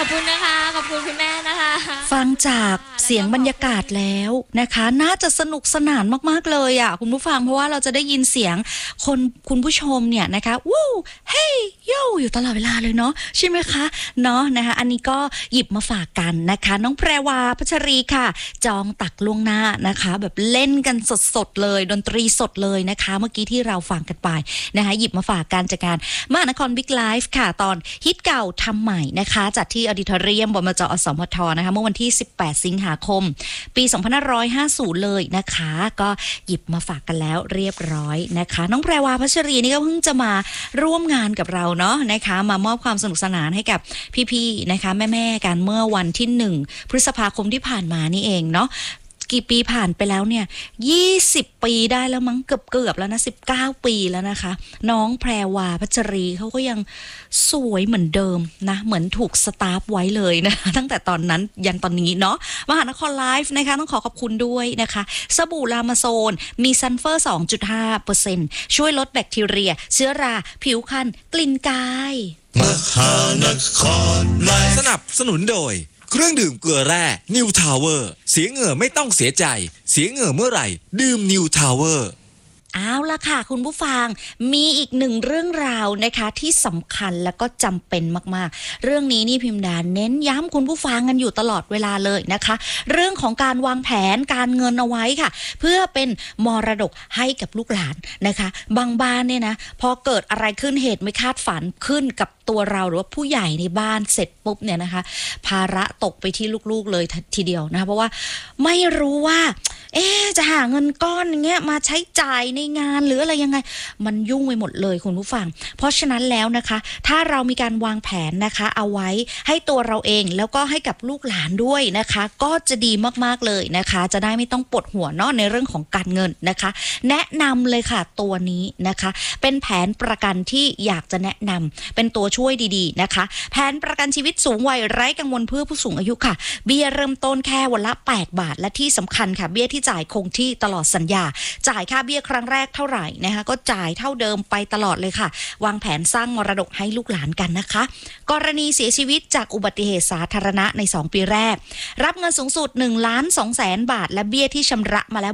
อบคุณนะคะขอบคุณคุณแม่นะคะฟังจากเสียงบรรยากาศแล้วนะคะน่าจะสนุกสนานมากๆเลยอ่ะคุณผู้ฟังเพราะว่าเราจะได้ยินเสียงคุณผู้ชมเนี่ยนะคะวู้เฮ้ยโยอยู่ตลอดเวลาเลยเนาะใช่ไหมคะเนาะนะคะอันนี้ก็หยิบมาฝากกันนะคะน้องแพรวาพัชรีค่ะจองตักล่วงหน้านะคะแบบเล่นกันสดๆเลยดนตรีสดเลยนะคะเมื่อกี้ที่เราฟังกันไปนะคะหยิบมาฝากกันจากการมหานครบิ๊กไลฟ์ค่ะตอนฮิตเก่าทำใหม่นะคะจัดที่อดิทอเรียมบมจ.อสมทนะคะเมื่อวันที่18สิงหาคมปี2550เลยนะคะก็หยิบมาฝากกันแล้วเรียบร้อยนะคะน้องแพรวาพัชรีนี่ก็เพิ่งจะมาร่วมงานกับเราเนาะนะคะมามอบความสนุกสนานให้กับพี่ๆนะคะแม่ๆกันเมื่อวันที่1พฤษภาคมที่ผ่านมานี่เองเนาะกี่ปีผ่านไปแล้วเนี่ย20ปีได้แล้วมั้งเกือบแล้วนะ19ปีแล้วนะคะน้องแพรวาพัชรีเขาก็ยังสวยเหมือนเดิมนะเหมือนถูกสตาร์ฟไว้เลยนะตั้งแต่ตอนนั้นยันตอนนี้เนาะมหานครไลฟ์นะคะต้องขอบคุณด้วยนะคะสบู่ลามาโซนมีซัลเฟอร์ 2.5% ช่วยลดแบคทีเรียเชื้อราผิวคันกลิ่นกายมหานครไลฟ์สนับสนุนโดยเครื่องดื่มเกลือแร่นิวทาวเวอร์เสียเหงื่อไม่ต้องเสียใจเสียเหงื่อเมื่อไหร่ดื่มนิวทาวเวอร์เอาล่ะค่ะคุณผู้ฟังมีอีกหนึ่งเรื่องราวนะคะที่สำคัญแล้วก็จำเป็นมากๆเรื่องนี้นี่พิมดาเน้นย้ำคุณผู้ฟังกันอยู่ตลอดเวลาเลยนะคะเรื่องของการวางแผนการเงินเอาไว้ค่ะเพื่อเป็นมรดกให้กับลูกหลานนะคะบางบ้านเนี่ยนะพอเกิดอะไรขึ้นเหตุไม่คาดฝันขึ้นกับตัวเราหรือว่าผู้ใหญ่ในบ้านเสร็จปุ๊บเนี่ยนะคะภาระตกไปที่ลูกๆเลยทีเดียวนะคะเพราะว่าไม่รู้ว่าจะหาเงินก้อนอย่างเงี้ยมาใช้จ่ายในงานหรืออะไรยังไงมันยุ่งไปหมดเลยคุณผู้ฟังเพราะฉะนั้นแล้วนะคะถ้าเรามีการวางแผนนะคะเอาไว้ให้ตัวเราเองแล้วก็ให้กับลูกหลานด้วยนะคะก็จะดีมากๆเลยนะคะจะได้ไม่ต้องปวดหัวเนาะในเรื่องของการเงินนะคะแนะนำเลยค่ะตัวนี้นะคะเป็นแผนประกันที่อยากจะแนะนำเป็นตัวช่วยดีๆนะคะแผนประกันชีวิตสูงวัยไร้กังวลเพื่อผู้สูงอายุค่ะเบี้ยเริ่มต้นแค่วันละ8 บาทและที่สำคัญค่ะเบี้ยที่จ่ายคงที่ตลอดสัญญาจ่ายค่าเบี้ยครั้งแรกเท่าไหร่นะคะก็จ่ายเท่าเดิมไปตลอดเลยค่ะวางแผนสร้างมรดกให้ลูกหลานกันนะคะกรณีเสียชีวิตจากอุบัติเหตุสาธารณะใน2 ปีแรกรับเงินสูงสุด1,200,000 บาทและเบี้ยที่ชำระมาแล้ว